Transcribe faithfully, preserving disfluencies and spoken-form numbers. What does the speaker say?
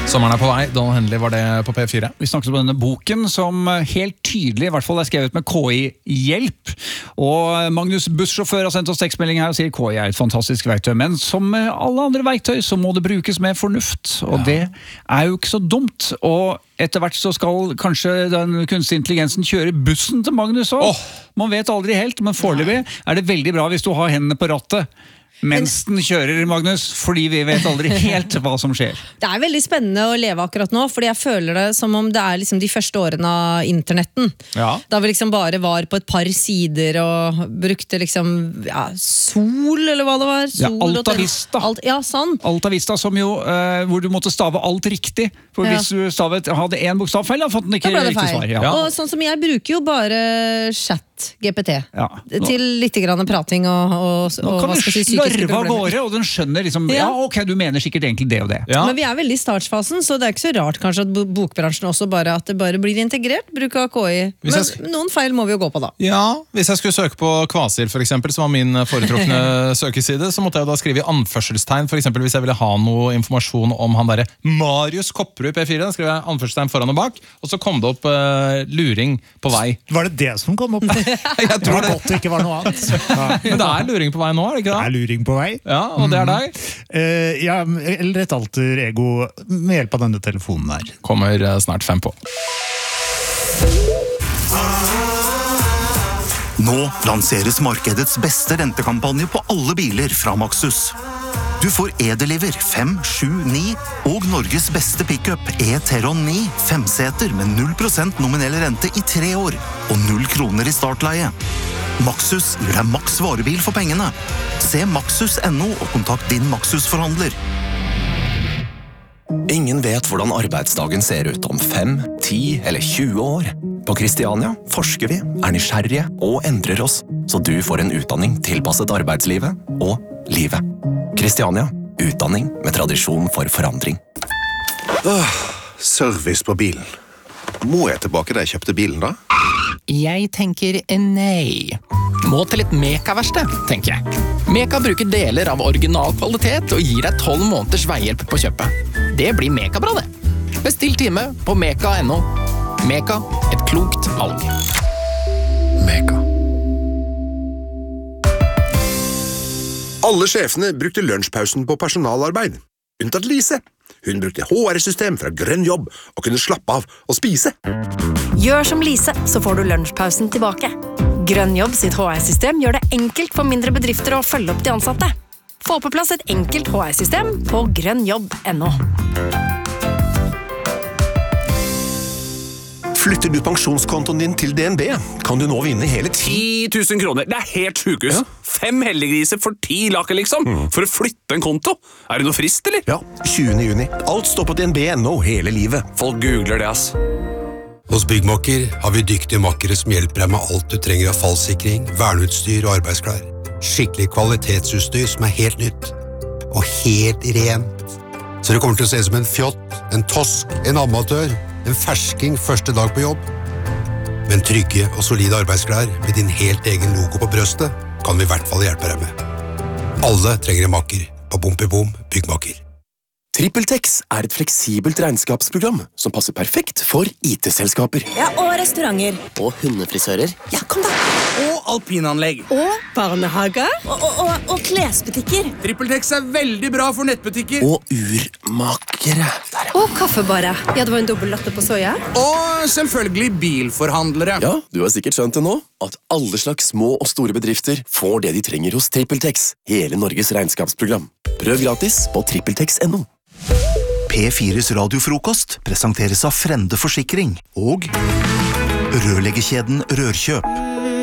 Sommeren er på vei, Donald Henley var det på P fire. Vi snakket om denne boken som helt tydelig, i hvert fall er skrevet med K I-hjelp. Og Magnus, bussjåfør, har sendt oss tekstmelding her og sier K I er et fantastisk verktøy, men som alle andre verktøy så må det brukes med fornuft. Og ja. Det er jo ikke så dumt. Og etter hvert så skal kanskje den kunstig intelligensen kjøre bussen til Magnus også. Oh. Man vet aldri helt, men foreløpig er det veldig bra hvis du har hendene på rattet mens den kjører, Magnus, fordi vi vet aldri helt hva som skjer. Det er veldig spennende å leve akkurat nå, fordi jeg føler det som om det er liksom de første årene av internetten. Ja. Da vi liksom bare var på et par sider og brukte liksom ja, sol, eller hva det var. Sol ja, Alta Vista. Alt, ja, sånn. Alta Vista, som jo, uh, hvor du måtte stave alt riktig. For ja. Hvis du stavet, hadde en bokstavfeil, da fant den ikke riktig svar. Ja. Og sånn som jeg bruker jo bare chat G P T ja. Til litt grann prating og, og, og hva skal jeg si, psykiske av gårde, og den skjønner liksom, ja. ja, ok, du mener sikkert egentlig det og det. Ja. Men vi er veldig i startfasen, så det er ikke så rart kanskje at bokbransjen også bare, at det bare blir integrert, bruk av K I. Men sk- noen feil må vi jo gå på da. Ja, hvis jeg skulle søke på Kvasir for eksempel, som var min foretrukne søkeside, så måtte jeg da skrive i anførselstegn, for eksempel hvis jeg ville ha noe informasjon om han der Marius Kopperud P fire, da skrev jeg anførselstegn foran og bak, og så kom det opp uh, luring på vei. Var det det som kom opp? Jeg tror det. Godt det ikke var noe annet. Ja. Men det er luring på vei nå, er det ikke det? Det er luring på vei. Ja, og det er deg. Mm. Uh, ja, eller et alter ego med hjelp av denne telefonen her. Kommer snart fem på. Nå lanseres markedets beste rentekampanje på alle biler fra Maxus. Du får E-Deliver fem sju ni og Norges beste pickup E-Teron ni femseter med null prosent nominell rente i tre år og null kroner i startleie. Maxus gir deg maks varebil for pengene. Se maxus punktum no og kontakt din Maxus-forhandler. Ingen vet hvordan arbeidsdagen ser ut om fem, ti eller tjue år. På Kristiania forsker vi, er nysgjerrige og endrer oss, så du får en utdanning tilpasset arbeidslivet og livet. Kristiania, utdanning med tradisjon for forandring. Åh, service på bilen. Må jeg tilbake da jeg kjøpte bilen da? Jeg tenker nei. Må til et Meka-verksted, tenker jeg. Meka bruker deler av original kvalitet og gir deg tolv måneders veihjelp på kjøpet. Det blir Meka-bra det. Bestill time på meka punktum no. Meka, et klokt valg. Meka. Alle sjefene brukte lunsjpausen på personalarbeid. Unntatt Lise. Hun brukte H R-system fra Grønn Jobb og kunne slappe av og spise. Gjør som Lise, så får du lunsjpausen tilbake. Grønn Jobb sitt H R-system gjør det enkelt for mindre bedrifter å følge opp de ansatte. Få på plass et enkelt H R-system på grønnjobb punktum no. Flytter du pensjonskontoen din til D N B, kan du nå vinne hele ti tusen kroner. Det er helt sjukhus. Ja. Fem heldiggriser for ti laker, liksom. Mm. For å flytte en konto. Er det noe frist, eller? Ja, tjuende juni. Alt står på D N B punktum no hele livet. Folk googler det, ass. Hos Byggmakker har vi dyktige makkere som hjelper deg med alt du trenger av fallsikring, verneutstyr og arbeidsklær. Skikkelig kvalitetsutstyr som er helt nytt. Og helt rent. Så det kommer til å se ut som en fjott, en tosk, en amatør. En fersking første dag på jobb. Men trygge og solide arbeidsklær med din helt egen logo på brøstet kan vi i hvert fall hjelpe deg med. Alle trenger en makker på Bompibom Byggmakker. TrippelTex er et fleksibelt regnskapsprogram som passer perfekt for I T-selskaper. Ja, og restauranter. Og hundefrisører. Ja, kom da. Og alpinanlegg. Og barnehager. Og, og, og, og klesbutikker. TrippelTex er veldig bra for nettbutikker. Og urmakere. Der, ja. Og kaffebarer. Ja, det var en dobbelt latte på soja. Og selvfølgelig bilforhandlere. Ja, du har sikkert skjønt det nå, at alle slags små og store bedrifter får det de trenger hos TrippelTex. Hele Norges regnskapsprogram. Prøv gratis på trippeltex punktum no. P fires radiofrokost presenteres av Frende Forsikring og rørleggerkjeden Rørkjøp.